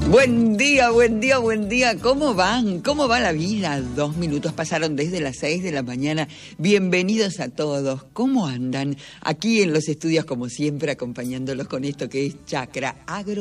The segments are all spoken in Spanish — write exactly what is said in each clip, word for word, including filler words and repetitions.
Buen día, buen día, buen día. ¿Cómo van? ¿Cómo va la vida? Dos minutos pasaron desde las seis de la mañana. Bienvenidos a todos. ¿Cómo andan? Aquí en los estudios, como siempre, acompañándolos con esto que es Chacra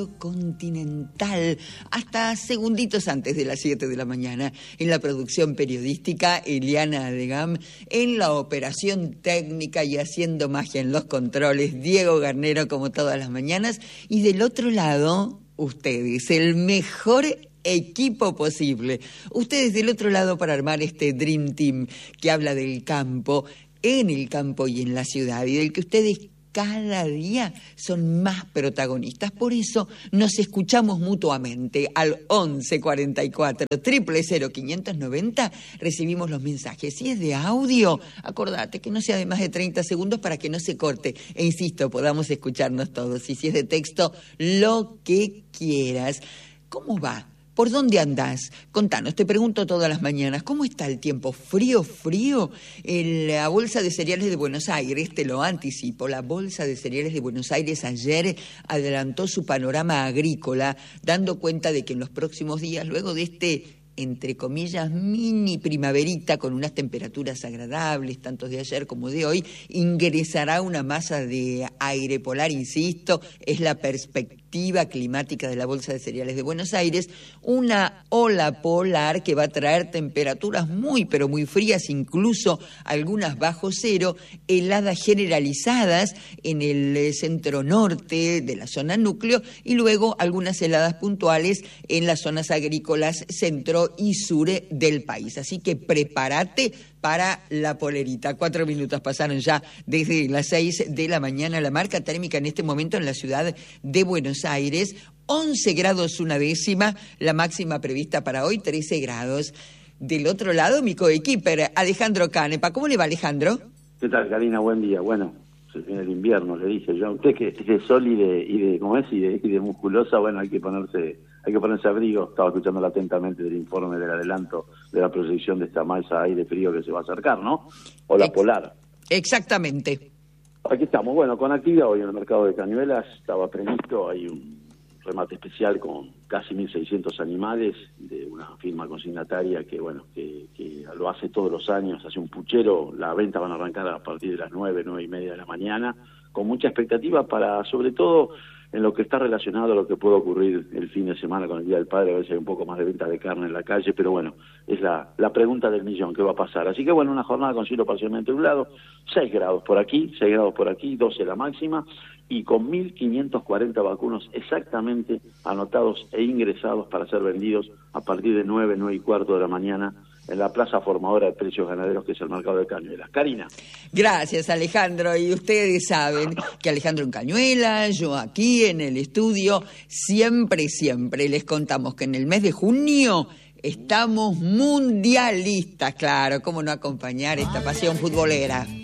Agrocontinental. Hasta segunditos antes de las siete de la mañana. En la producción periodística, Eliana Adegam. En la operación técnica y haciendo magia en los controles, Diego Garnero, como todas las mañanas. Y del otro lado, ustedes, el mejor equipo posible. Ustedes del otro lado para armar este Dream Team que habla del campo, en el campo y en la ciudad, y del que ustedes cada día son más protagonistas. Por eso nos escuchamos mutuamente al once cuarenta y cuatro, cero cero, quinientos noventa. Recibimos los mensajes. Si es de audio, acordate que no sea de más de treinta segundos para que no se corte. E insisto, podamos escucharnos todos. Y si es de texto, lo que quieras. ¿Cómo va? ¿Por dónde andás? Contanos, te pregunto todas las mañanas, ¿cómo está el tiempo? ¿Frío, frío? El, la Bolsa de Cereales de Buenos Aires, te lo anticipo, la Bolsa de Cereales de Buenos Aires ayer adelantó su panorama agrícola, dando cuenta de que en los próximos días, luego de este, entre comillas, mini primaverita con unas temperaturas agradables, tanto de ayer como de hoy, ingresará una masa de aire polar, insisto, es la perspectiva climática de la Bolsa de Cereales de Buenos Aires, una ola polar que va a traer temperaturas muy pero muy frías, incluso algunas bajo cero, heladas generalizadas en el centro norte de la zona núcleo y luego algunas heladas puntuales en las zonas agrícolas centro y sur del país. Así que prepárate para la polerita. Cuatro minutos pasaron ya desde las seis de la mañana. La marca térmica en este momento en la ciudad de Buenos Aires, once grados una décima, la máxima prevista para hoy, trece grados. Del otro lado, mi coequiper, Alejandro Canepa. ¿Cómo le va, Alejandro? ¿Qué tal, Karina? Buen día. Bueno, se viene el invierno, le dije yo. Usted que es de sol y de, y de ¿cómo es? Y de, y de musculosa, bueno, hay que ponerse hay que ponerse abrigo. Estaba escuchando atentamente del informe del adelanto de la proyección de esta masa aire frío que se va a acercar, ¿no? O la Ex- polar. Exactamente. Aquí estamos, bueno, con actividad hoy en el mercado de Cañuelas. Estaba previsto, hay un remate especial con casi mil seiscientos animales de una firma consignataria que, bueno, que, que lo hace todos los años, hace un puchero. La venta van a arrancar a partir de las nueve, nueve y media de la mañana, con mucha expectativa para, sobre todo, en lo que está relacionado a lo que puede ocurrir el fin de semana con el Día del Padre. A veces hay un poco más de venta de carne en la calle, pero bueno, es la, la pregunta del millón, ¿qué va a pasar? Así que bueno, una jornada con cielo parcialmente nublado, seis grados por aquí, seis grados por aquí, doce la máxima, y con mil quinientos cuarenta vacunos exactamente anotados e ingresados para ser vendidos a partir de nueve, nueve y cuarto de la mañana en la plaza formadora de precios ganaderos que es el mercado de Cañuelas. Karina. Gracias, Alejandro. Y ustedes saben que Alejandro en Cañuelas, yo aquí en el estudio, siempre, siempre les contamos que en el mes de junio estamos mundialistas. Claro, cómo no acompañar esta pasión futbolera.